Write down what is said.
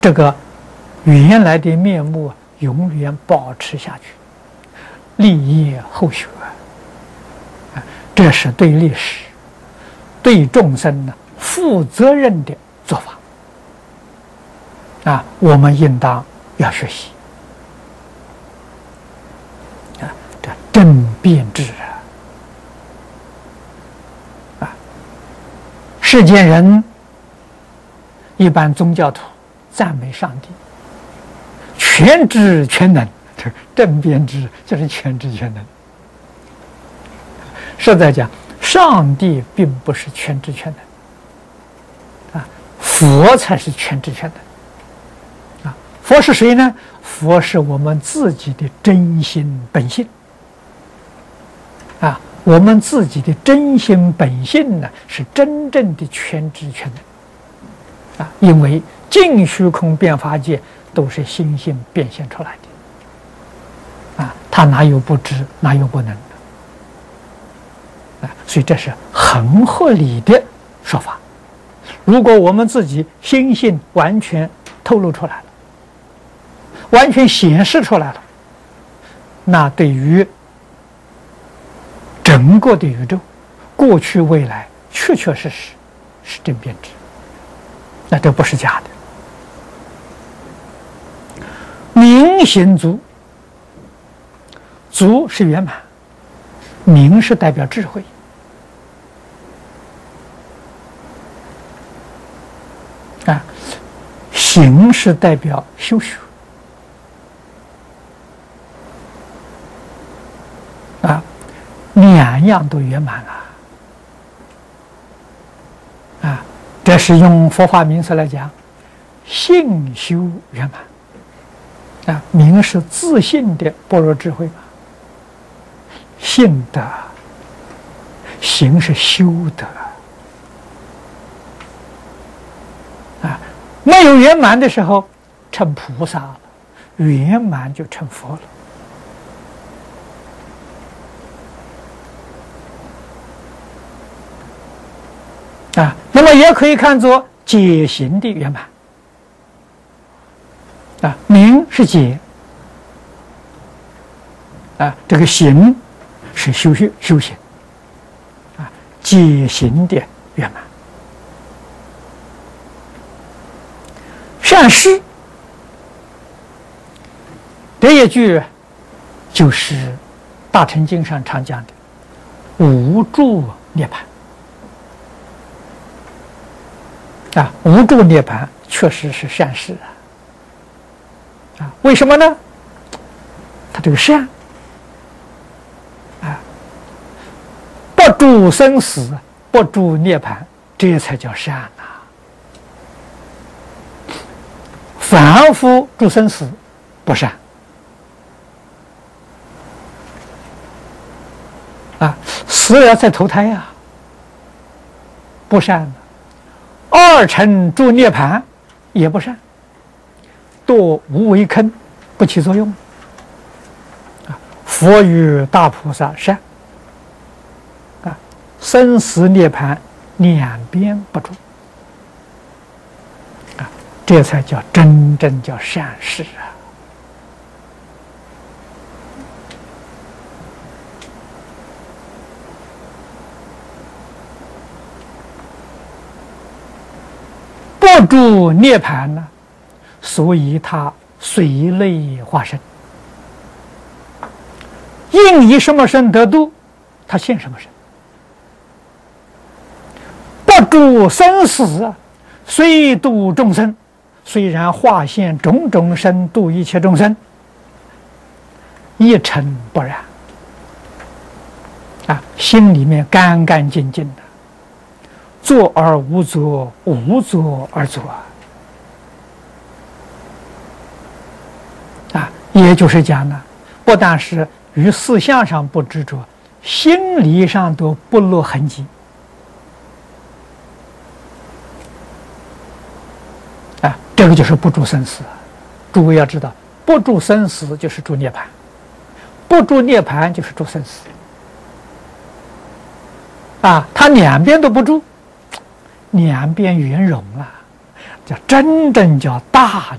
这个原来的面目永远保持下去，立业后学，这是对历史、对众生呢负责任的做法我们应当要学习这正变智世间人一般宗教徒赞美上帝全知全能，这正变智就是全知全能。实在讲，上帝并不是全知全能佛才是全知全能佛是谁呢？佛是我们自己的真心本性我们自己的真心本性呢，是真正的全知全能因为尽虚空遍法界都是心性变现出来的他哪有不知，哪有不能所以这是很合理的说法。如果我们自己心性完全透露出来了，完全显示出来了，那对于整个的宇宙过去未来确确实实是正变智，那这不是假的。明行足，足是圆满，明是代表智慧行是代表修学两样都圆满这是用佛法名词来讲，性修圆满明是自信的般若智慧性德，行是修德没有圆满的时候成菩萨了，圆满就成佛了那么也可以看作解行的圆满明是解这个行是修行解行的圆满。善事这一句就是大乘经上常讲的无住涅槃无住涅槃确实是善事为什么呢？他这个善不住生死，不住涅槃，这才叫善凡夫住生死不善死了再投胎不善二乘住涅槃也不善，堕无为坑，不起作用佛与大菩萨善生死涅槃两边不住这才叫真正叫善事不住涅槃呢，所以他随类化身，应以什么身得度，他现什么身。不住生死，虽度众生，虽然化现种种身度一切众生，一尘不染心里面干干净净的，作而无作，无作而作也就是讲呢，不但是于思想上不执着，心理上都不落痕迹这个就是不住生死。诸位要知道，不住生死就是住涅槃，不住涅槃就是住生死他两边都不住，两边圆融叫真正叫大